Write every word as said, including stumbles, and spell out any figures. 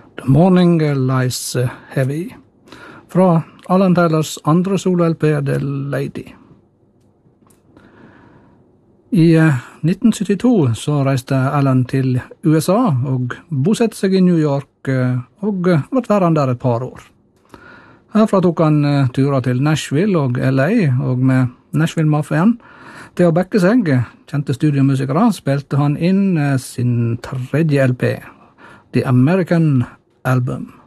The Morning Lies Heavy, fra Alan Taylors andre solo-L P, The Lady. I nitten syttito så reiste Alan til U S A og bosatte seg i New York og ble værende der et par år. Herfra tok han turer til Nashville og L A, og med Nashville-mafiaen til å backe seg, kjente studiomusikere, spilte han inn sin tredje L P, The American Album.